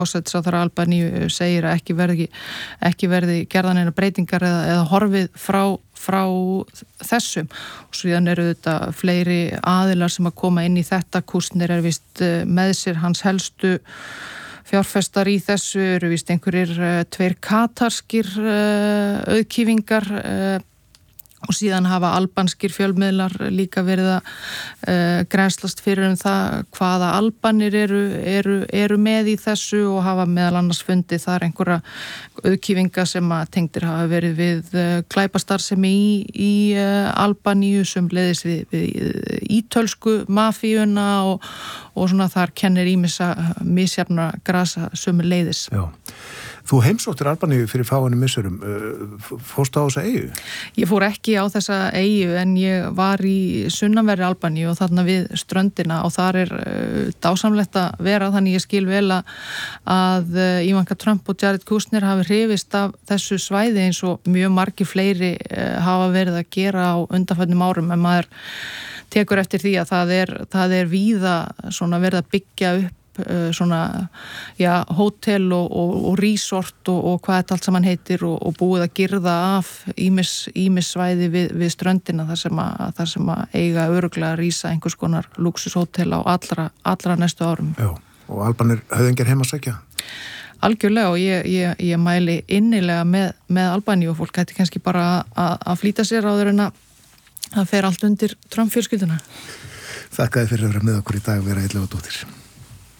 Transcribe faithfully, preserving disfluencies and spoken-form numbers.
Forsætisráðherra Albaníu segir að ekki verði, ekki verði gerðan eina breytingar eða, eða horfið frá, frá þessum. Og síðan eru þetta fleiri aðilar sem að koma inn í þetta. Kúsnir er vist með sér hans helstu fjárfestar í þessu, eru vist einhverjir tveir katarskir auðkýfingar og síðan hafa albanskir fjölmiðlar líka verið að uh, grænslast fyrir um það hvaða albanir eru, eru, eru með í þessu og hafa meðal annars fundið þar einhverja auðkýfinga sem að tengdir hafa verið við uh, glæpastarfsemi í, í uh, Albaníu sem leiðis við, við ítölsku mafíuna og, og svona þar kennir ímissa misjafna grasa sömu leiðis. Já. Þú heimsóttir Albaníu fyrir fáinu missurum. Fórstu á þessa eyju? Ég fór ekki á þessa eyju en ég var í sunnanverðri Albaníu og þarna við ströndina og þar er uh, dásamlegt að vera, þannig ég skil vel að uh, Ivanka Trump og Jared Kushner hafi hrifist af þessu svæði eins og mjög margir fleiri uh, hafa verið að gera á undanförnum árum, en maður tekur eftir því að það er, það er víða svona verið að byggja upp svona, já, hótel og, og, og resort og, og hvað þetta allt saman heitir og, og búið að girða af ímis, ímis svæði við, við ströndina þar sem að, þar sem að eiga öruglega að rísa einhvers konar luxushótel á allra, allra næstu árum. Já, og Albanir höfðingjar heim að sækja? Algjörlega, og ég, ég, ég mæli innilega með, með Albaníu og fólk hætti kannski bara að, að flýta sér áður en að það fer allt undir Trump fjölskylduna. Þakka þið fyrir að vera með okkur í dag, Vera Illugadóttir.